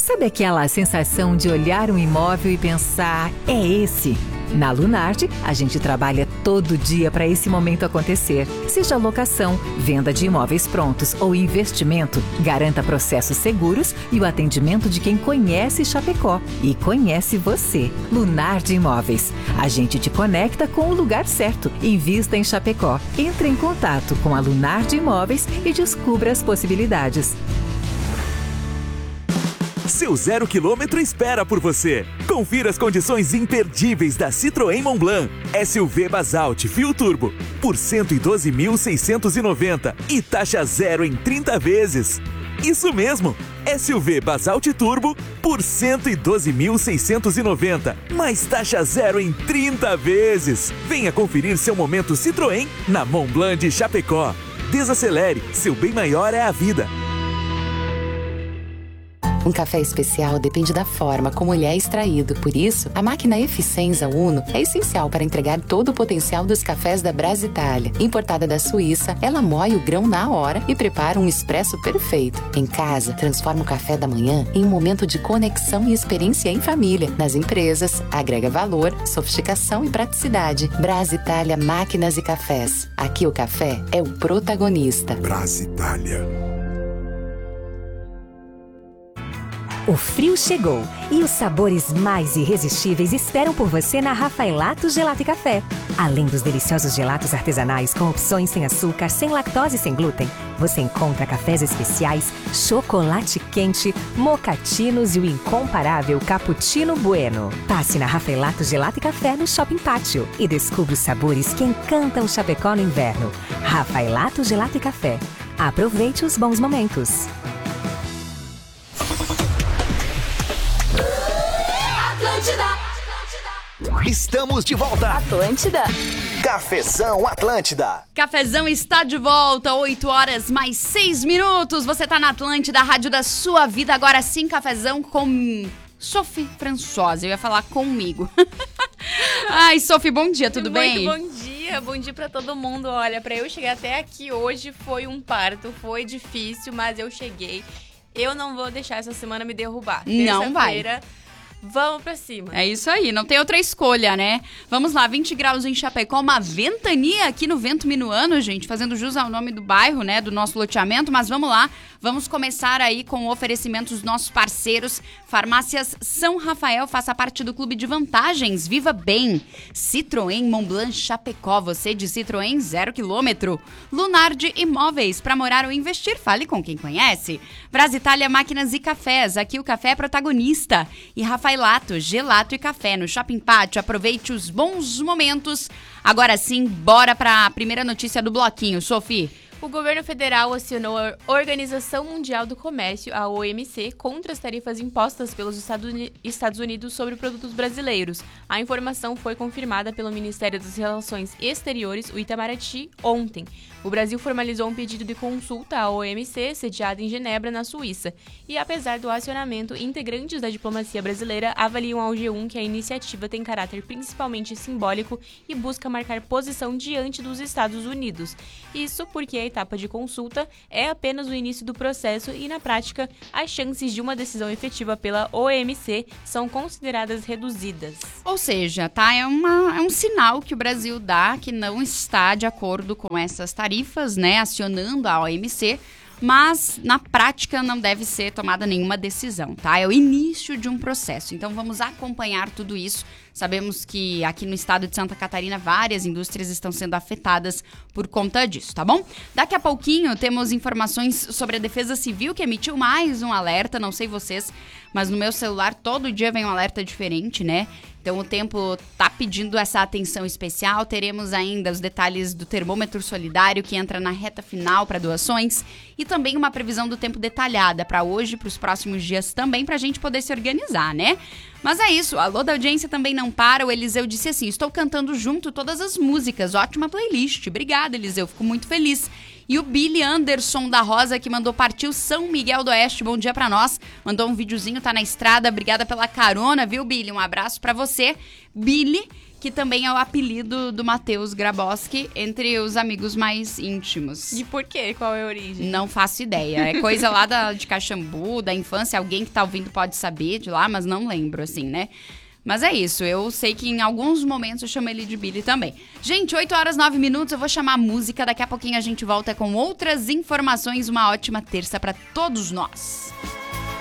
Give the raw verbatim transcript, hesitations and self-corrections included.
Sabe aquela sensação de olhar um imóvel e pensar, é esse? Na Lunardi, a gente trabalha todo dia para esse momento acontecer. Seja locação, venda de imóveis prontos ou investimento, garanta processos seguros e o atendimento de quem conhece Chapecó e conhece você. Lunardi Imóveis. A gente te conecta com o lugar certo. Invista em Chapecó. Entre em contato com a Lunardi Imóveis e descubra as possibilidades. Seu zero quilômetro espera por você. Confira as condições imperdíveis da Citroën Montblanc. S U V Basalt Fio Turbo por cento e doze mil seiscentos e noventa e taxa zero em trinta vezes. Isso mesmo, S U V Basalt Turbo por cento e doze mil seiscentos e noventa, mais taxa zero em trinta vezes. Venha conferir seu momento Citroën na Montblanc de Chapecó. Desacelere, seu bem maior é a vida. Um café especial depende da forma como ele é extraído. Por isso, a máquina Eficienza Uno é essencial para entregar todo o potencial dos cafés da Brasitalia. Importada da Suíça, ela moe o grão na hora e prepara um expresso perfeito. Em casa, transforma o café da manhã em um momento de conexão e experiência em família. Nas empresas, agrega valor, sofisticação e praticidade. Brasitalia Máquinas e Cafés. Aqui o café é o protagonista. Brasitalia. O frio chegou e os sabores mais irresistíveis esperam por você na Rafaelato Gelato e Café. Além dos deliciosos gelatos artesanais com opções sem açúcar, sem lactose e sem glúten, você encontra cafés especiais, chocolate quente, mocatinos e o incomparável Cappuccino Bueno. Passe na Rafaelato Gelato e Café no Shopping Pátio e descubra os sabores que encantam Chapecó no inverno. Rafaelato Gelato e Café. Aproveite os bons momentos. Estamos de volta. Atlântida. Cafezão Atlântida. Cafezão está de volta, oito horas mais seis minutos. Você tá na Atlântida, a rádio da sua vida. Agora sim, Cafezão com Sophie Françoise. Eu ia falar comigo. Ai, Sophie, bom dia, tudo Muito bem? Bom dia, bom dia pra todo mundo. Olha, pra eu chegar até aqui hoje foi um parto, foi difícil, mas eu cheguei. Eu não vou deixar essa semana me derrubar. Não vai. Vamos pra cima. É isso aí, não tem outra escolha, né? Vamos lá, vinte graus em Chapecó, uma ventania aqui no Vento Minuano, gente, fazendo jus ao nome do bairro, né, do nosso loteamento, mas vamos lá, vamos começar aí com o oferecimento dos nossos parceiros. Farmácias São Rafael, faça parte do clube de vantagens, viva bem. Citroën Montblanc Chapecó, você de Citroën zero quilômetro. Lunardi Imóveis, para morar ou investir, fale com quem conhece. Brasitalia Máquinas e Cafés, aqui o café é protagonista. E Rafaelato, gelato e café no Shopping Pátio. Aproveite os bons momentos. Agora sim, bora para a primeira notícia do bloquinho, Sophie. O governo federal acionou a Organização Mundial do Comércio, a O M C, contra as tarifas impostas pelos Estados Unidos sobre produtos brasileiros. A informação foi confirmada pelo Ministério das Relações Exteriores, o Itamaraty, ontem. O Brasil formalizou um pedido de consulta à O M C, sediada em Genebra, na Suíça. E apesar do acionamento, integrantes da diplomacia brasileira avaliam ao G um que a iniciativa tem caráter principalmente simbólico e busca marcar posição diante dos Estados Unidos. Isso porque a etapa de consulta é apenas o início do processo e, na prática, as chances de uma decisão efetiva pela O M C são consideradas reduzidas. Ou seja, tá, é, uma, é um sinal que o Brasil dá que não está de acordo com essas tarifas, né, acionando a O M C, mas na prática não deve ser tomada nenhuma decisão, tá? É o início de um processo, então vamos acompanhar tudo isso. Sabemos que aqui no estado de Santa Catarina várias indústrias estão sendo afetadas por conta disso, tá bom? Daqui a pouquinho temos informações sobre a Defesa Civil, que emitiu mais um alerta, não sei vocês, mas no meu celular todo dia vem um alerta diferente, né? Então o tempo tá pedindo essa atenção especial. Teremos ainda os detalhes do termômetro solidário que entra na reta final para doações e também uma previsão do tempo detalhada para hoje e para os próximos dias também, para a gente poder se organizar, né? Mas é isso, o alô da audiência também não para. O Eliseu disse assim, estou cantando junto todas as músicas, ótima playlist. Obrigada, Eliseu, fico muito feliz. E o Billy Anderson da Rosa, que mandou partir o São Miguel do Oeste, bom dia pra nós. Mandou um videozinho, tá na estrada, obrigada pela carona, viu, Billy? Um abraço pra você, Billy, que também é o apelido do Matheus Grabowski entre os amigos mais íntimos. E por quê? Qual é a origem? Não faço ideia. É coisa lá da, de Caxambu, da infância. Alguém que tá ouvindo pode saber de lá, mas não lembro, assim, né? Mas é isso, eu sei que em alguns momentos eu chamo ele de Billy também. Gente, oito horas, nove minutos, eu vou chamar a música. Daqui a pouquinho a gente volta com outras informações. Uma ótima terça pra todos nós.